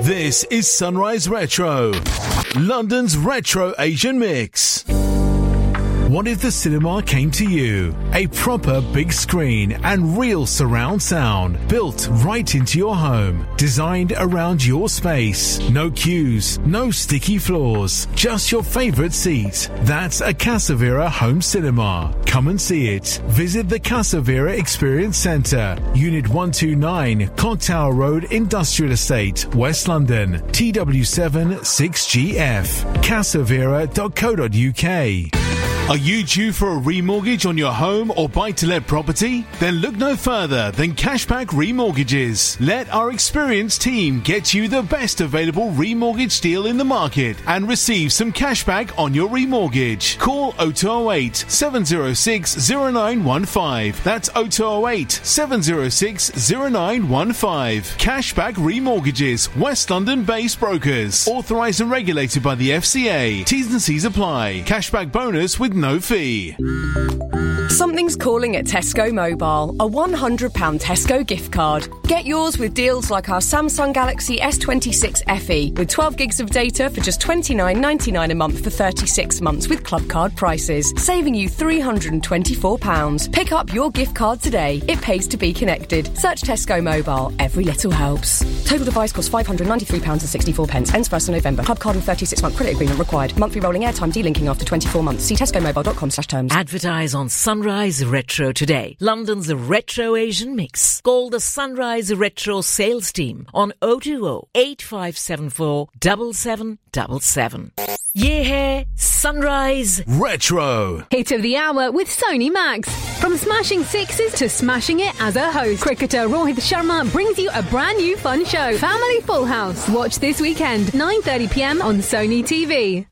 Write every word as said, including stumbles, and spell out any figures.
This is Sunrise Retro, London's retro Asian mix. What if the cinema came to you? A proper big screen and real surround sound built right into your home, designed around your space. No queues, no sticky floors, just your favorite seat. That's a Casavera home cinema. Come and see it. Visit the Casavera Experience Centre, Unit one two nine, Clock Tower Road, Industrial Estate, West London, T W seven six G F. casavera dot co dot uk. Are you due for a remortgage on your home or buy-to-let property? Then look no further than Cashback Remortgages. Let our experienced team get you the best available remortgage deal in the market and receive some cashback on your remortgage. Call oh two oh eight, seven oh six, oh nine one five. That's oh two oh eight, seven oh six, oh nine one five. Cashback Remortgages, West London-based brokers. Authorised and regulated by the F C A. T's and C's apply. Cashback bonus with no fee. Something's calling at Tesco Mobile. A one hundred pounds Tesco gift card. Get yours with deals like our Samsung Galaxy S twenty-six F E with twelve gigs of data for just twenty-nine ninety-nine a month for thirty-six months with club card prices, saving you three hundred twenty-four pounds. Pick up your gift card today. It pays to be connected. Search Tesco Mobile. Every little helps. Total device costs five hundred ninety-three pounds sixty-four. Ends first of November. Club card and thirty-six month credit agreement required. Monthly rolling airtime delinking after twenty-four months. See tesco mobile dot com slash terms. Advertise on Sunrise Retro today. London's retro Asian mix. Call the Sunrise Retro sales team on oh two oh, eight five seven four, seven seven seven seven. Ye hai Sunrise Retro. Hit of the hour with Sony Max. From smashing sixes to smashing it as a host, cricketer Rohit Sharma brings you a brand new fun show, Family Full House. Watch this weekend, nine thirty p m on Sony T V.